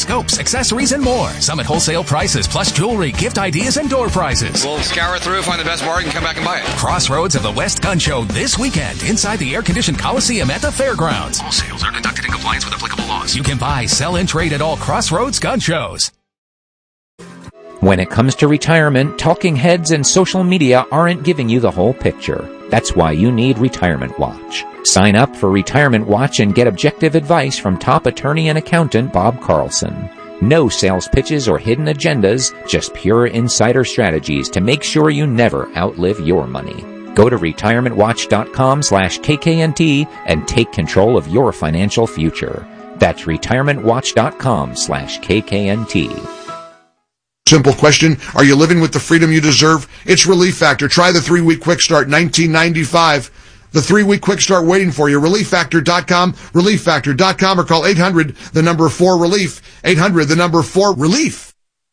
scopes, accessories, and more. Some at wholesale prices, plus jewelry, gift ideas, and door prizes. We'll scour through, find the best bargain, come back and buy it. Crossroads of the West Gun Show this weekend inside the air-conditioned Coliseum at the Fairgrounds. All sales are conducted in compliance with applicable laws. You can buy, sell, and trade at all Crossroads gun shows. When it comes to retirement, talking heads and social media aren't giving you the whole picture. That's why you need Retirement Watch. Sign up for Retirement Watch and get objective advice from top attorney and accountant Bob Carlson. No sales pitches or hidden agendas, just pure insider strategies to make sure you never outlive your money. Go to retirementwatch.com/KKNT and take control of your financial future. That's retirementwatch.com/KKNT. Simple question. Are you living with the freedom you deserve? It's Relief Factor. Try the 3-week quick start, $19.95. The 3-week quick start waiting for you. ReliefFactor.com, ReliefFactor.com, or call 800-4-RELIEF, 800-4-RELIEF.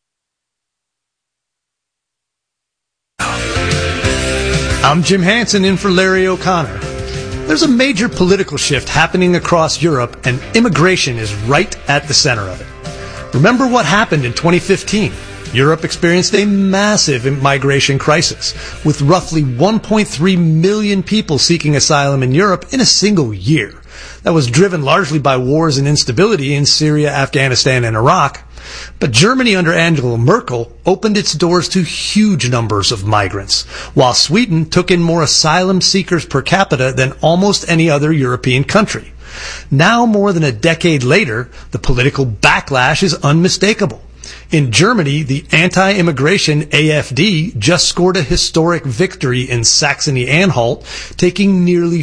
I'm Jim Hansen in for Larry O'Connor. There's a major political shift happening across Europe, and immigration is right at the center of it. Remember what happened in 2015? Europe experienced a massive migration crisis, with roughly 1.3 million people seeking asylum in Europe in a single year. That was driven largely by wars and instability in Syria, Afghanistan, and Iraq. But Germany under Angela Merkel opened its doors to huge numbers of migrants, while Sweden took in more asylum seekers per capita than almost any other European country. Now, more than a decade later, the political backlash is unmistakable. In Germany, the anti-immigration AfD just scored a historic victory in Saxony-Anhalt, taking nearly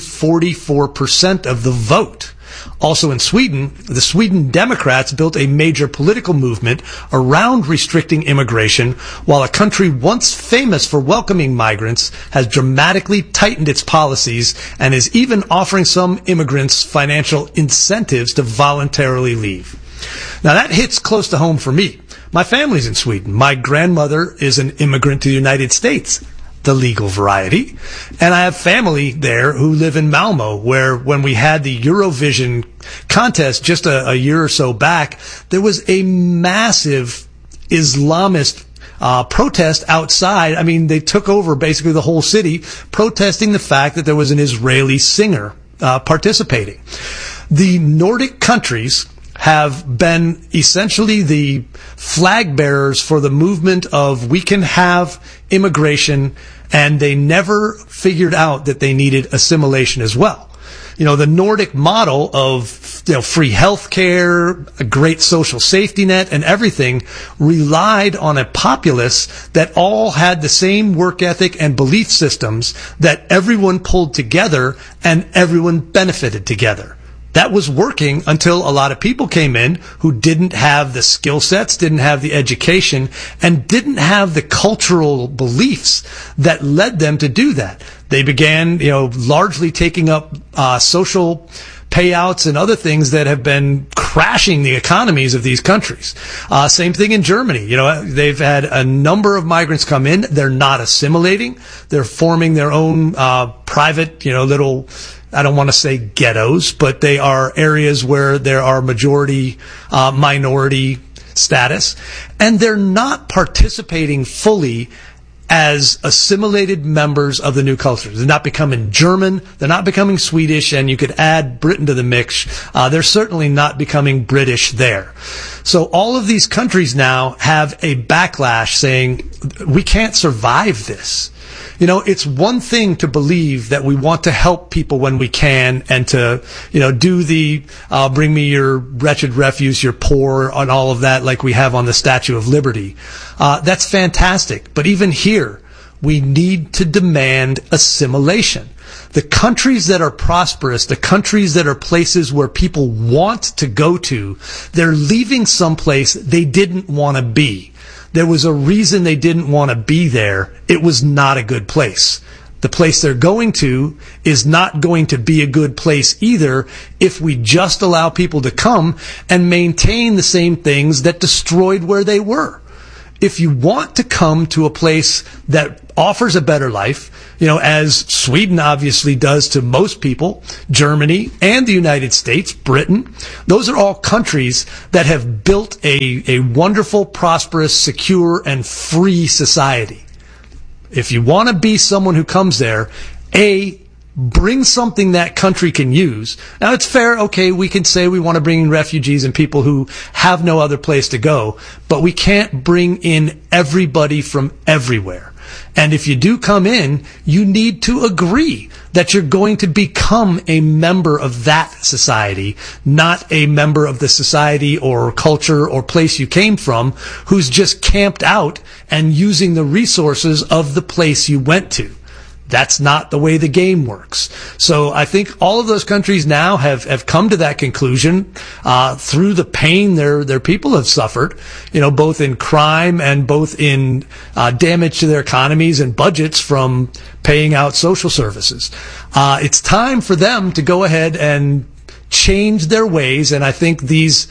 44% of the vote. Also in Sweden, the Sweden Democrats built a major political movement around restricting immigration, while a country once famous for welcoming migrants has dramatically tightened its policies and is even offering some immigrants financial incentives to voluntarily leave. Now that hits close to home for me. My family's in Sweden. My grandmother is an immigrant to the United States, the legal variety. And I have family there who live in Malmo, where when we had the Eurovision contest just a year or so back, there was a massive Islamist protest outside. I mean, they took over basically the whole city, protesting the fact that there was an Israeli singer participating. The Nordic countries have been essentially the flag bearers for the movement of we can have immigration, and they never figured out that they needed assimilation as well. You know, the Nordic model of free health care, a great social safety net, and everything relied on a populace that all had the same work ethic and belief systems, that everyone pulled together and everyone benefited together. That was working until a lot of people came in who didn't have the skill sets, didn't have the education, and didn't have the cultural beliefs that led them to do that. They began, largely taking up social payouts and other things that have been crashing the economies of these countries. Same thing in Germany. They've had a number of migrants come in. They're not assimilating. They're forming their own private, little, I don't want to say ghettos, but they are areas where there are majority, minority status. And they're not participating fully as assimilated members of the new culture. They're not becoming German. They're not becoming Swedish. And you could add Britain to the mix. They're certainly not becoming British there. So all of these countries now have a backlash saying, we can't survive this. It's one thing to believe that we want to help people when we can, and to, do the, bring me your wretched refuse, you're poor, and all of that, like we have on the Statue of Liberty. That's fantastic. But even here, we need to demand assimilation. The countries that are prosperous, the countries that are places where people want to go to, they're leaving someplace they didn't want to be. There was a reason they didn't want to be there. It was not a good place. The place they're going to is not going to be a good place either if we just allow people to come and maintain the same things that destroyed where they were. if you want to come to a place that offers a better life, as Sweden obviously does to most people, Germany and the United States, Britain, those are all countries that have built a wonderful, prosperous, secure, and free society. If you want to be someone who comes there, bring something that country can use. Now, it's fair, okay, we can say we want to bring in refugees and people who have no other place to go, but we can't bring in everybody from everywhere. And if you do come in, you need to agree that you're going to become a member of that society, not a member of the society or culture or place you came from who's just camped out and using the resources of the place you went to. That's not the way the game works. So I think all of those countries now have come to that conclusion through the pain their people have suffered, both in crime and both in damage to their economies and budgets from paying out social services. It's time for them to go ahead and change their ways, and I think these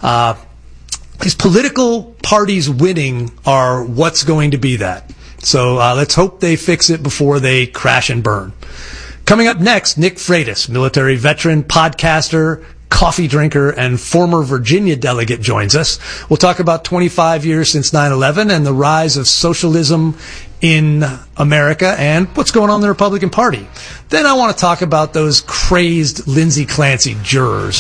political parties winning are what's going to be that. So let's hope they fix it before they crash and burn. Coming up next, Nick Freitas, military veteran, podcaster, coffee drinker, and former Virginia delegate joins us. We'll talk about 25 years since 9/11 and the rise of socialism in America and what's going on in the Republican Party. Then I want to talk about those crazed Lindsay Clancy jurors.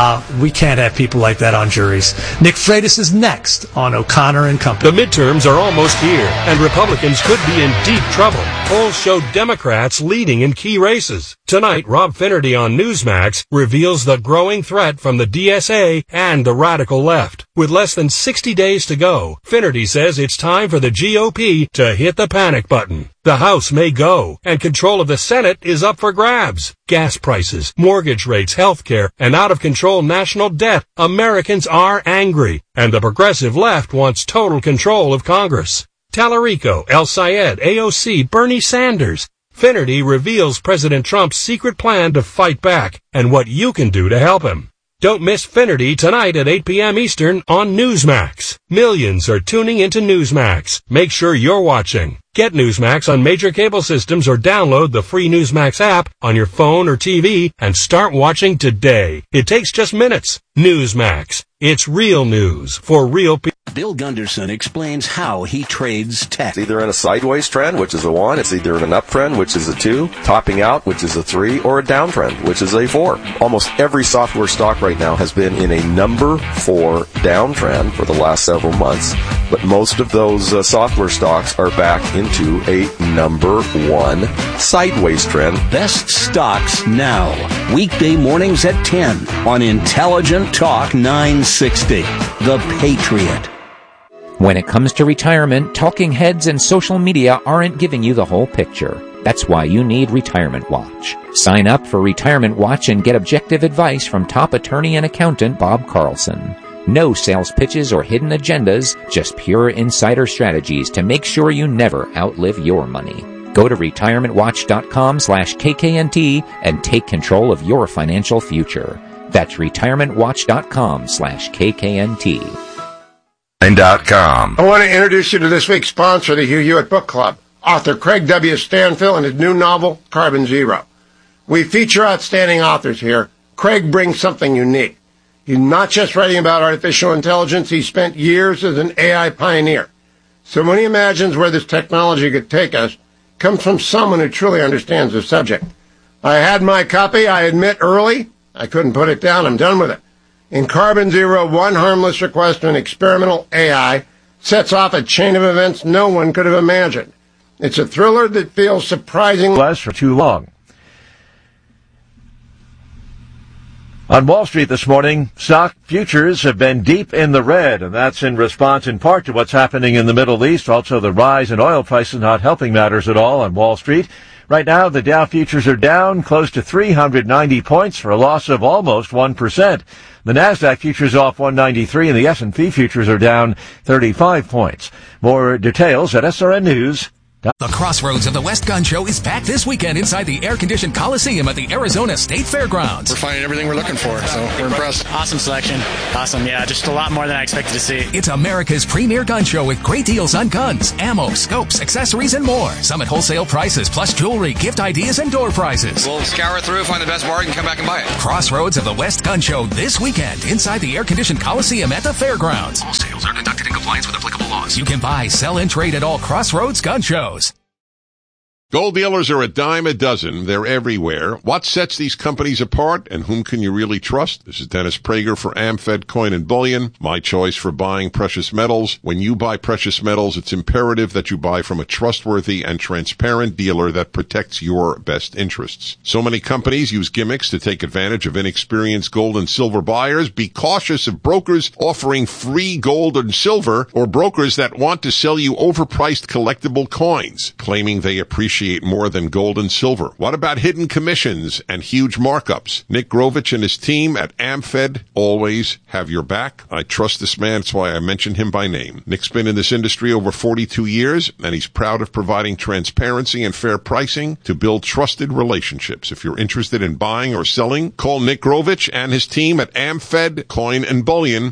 We can't have people like that on juries. Nick Freitas is next on O'Connor and Company. The midterms are almost here, and Republicans could be in deep trouble. Polls show Democrats leading in key races. Tonight, Rob Finnerty on Newsmax reveals the growing threat from the DSA and the radical left. With less than 60 days to go, Finnerty says it's time for the GOP to hit the panic button. The House may go, and control of the Senate is up for grabs. Gas prices, mortgage rates, healthcare, and out-of-control national debt. Americans are angry, and the progressive left wants total control of Congress. Tallarico, El Sayed, AOC, Bernie Sanders. Finnerty reveals President Trump's secret plan to fight back, and what you can do to help him. Don't miss Finnerty tonight at 8 p.m. Eastern on Newsmax. Millions are tuning into Newsmax. Make sure you're watching. Get Newsmax on major cable systems or download the free Newsmax app on your phone or TV and start watching today. It takes just minutes. Newsmax. It's real news for real people. Bill Gunderson explains how he trades tech. It's either in a sideways trend, which is a 1. It's either in an uptrend, which is a 2, topping out, which is a 3, or a downtrend, which is a 4. Almost every software stock right now has been in a number 4 downtrend for the last several months, but most of those software stocks are back into a number 1 sideways trend. Best stocks now. Weekday mornings at 10 on Intelligent Talk 960. The Patriot. When it comes to retirement, talking heads and social media aren't giving you the whole picture. That's why you need Retirement Watch. Sign up for Retirement Watch and get objective advice from top attorney and accountant Bob Carlson. No sales pitches or hidden agendas, just pure insider strategies to make sure you never outlive your money. Go to retirementwatch.com/KKNT and take control of your financial future. That's retirementwatch.com/KKNT. I want to introduce you to this week's sponsor, the Hugh Hewitt Book Club, author Craig W. Stanfill and his new novel, Carbon Zero. We feature outstanding authors here. Craig brings something unique. He's not just writing about artificial intelligence, he spent years as an AI pioneer. So when he imagines where this technology could take us, it comes from someone who truly understands the subject. I had my copy, I admit early. I couldn't put it down, I'm done with it. In Carbon Zero, one harmless request to an experimental AI sets off a chain of events no one could have imagined. It's a thriller that feels surprisingly less for too long. On Wall Street this morning, stock futures have been deep in the red, and that's in response in part to what's happening in the Middle East. Also, the rise in oil prices not helping matters at all on Wall Street. Right now, the Dow futures are down close to 390 points for a loss of almost 1%. The NASDAQ futures off 193 and the S&P futures are down 35 points. More details at SRNnews.com. The Crossroads of the West Gun Show is back this weekend inside the air-conditioned Coliseum at the Arizona State Fairgrounds. We're finding everything we're looking for, so we're impressed. Awesome selection. Awesome, yeah, just a lot more than I expected to see. It's America's premier gun show with great deals on guns, ammo, scopes, accessories, and more. Some at wholesale prices, plus jewelry, gift ideas, and door prizes. We'll scour through, find the best bargain, come back and buy it. Crossroads of the West Gun Show this weekend inside the air-conditioned Coliseum at the Fairgrounds. All sales are conducted in compliance with applicable laws. You can buy, sell, and trade at all Crossroads gun shows. Gold dealers are a dime a dozen. They're everywhere. What sets these companies apart, and whom can you really trust? This is Dennis Prager for AmFed Coin and Bullion, my choice for buying precious metals. When you buy precious metals, it's imperative that you buy from a trustworthy and transparent dealer that protects your best interests. So many companies use gimmicks to take advantage of inexperienced gold and silver buyers. Be cautious of brokers offering free gold and silver, or brokers that want to sell you overpriced collectible coins, claiming they appreciate more than gold and silver. What about hidden commissions and huge markups? Nick Grovich and his team at AmFed always have your back. I trust this man. That's why I mention him by name. Nick's been in this industry over 42 years, and he's proud of providing transparency and fair pricing to build trusted relationships. If you're interested in buying or selling, call Nick Grovich and his team at AmFed Coin and Bullion,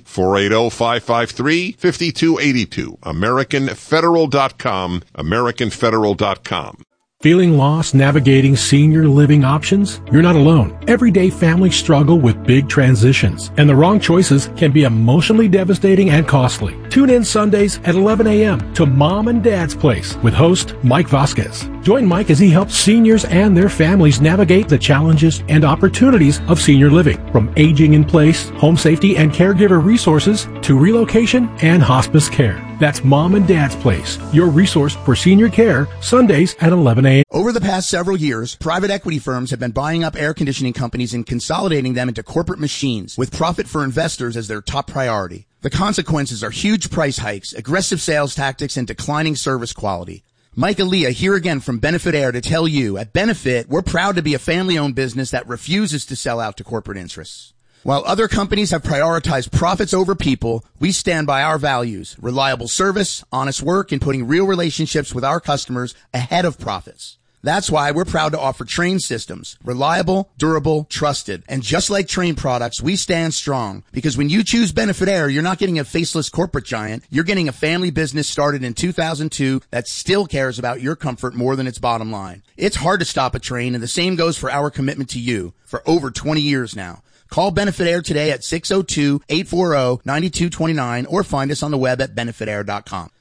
480-553-5282. AmericanFederal.com, AmericanFederal.com. Feeling lost navigating senior living options? You're not alone. Everyday families struggle with big transitions, and the wrong choices can be emotionally devastating and costly. Tune in Sundays at 11 a.m. to Mom and Dad's Place with host Mike Vasquez. Join Mike as he helps seniors and their families navigate the challenges and opportunities of senior living, from aging in place, home safety and caregiver resources, to relocation and hospice care. That's Mom and Dad's Place, your resource for senior care, Sundays at 11 a.m. Over the past several years, private equity firms have been buying up air conditioning companies and consolidating them into corporate machines, with profit for investors as their top priority. The consequences are huge price hikes, aggressive sales tactics, and declining service quality. Mike Aaliyah here again from Benefit Air to tell you, at Benefit, we're proud to be a family-owned business that refuses to sell out to corporate interests. While other companies have prioritized profits over people, we stand by our values: reliable service, honest work, and putting real relationships with our customers ahead of profits. That's why we're proud to offer Trane systems. Reliable, durable, trusted. And just like Trane products, we stand strong. Because when you choose Benefit Air, you're not getting a faceless corporate giant. You're getting a family business started in 2002 that still cares about your comfort more than its bottom line. It's hard to stop a Trane, and the same goes for our commitment to you for over 20 years now. Call Benefit Air today at 602-840-9229 or find us on the web at benefitair.com.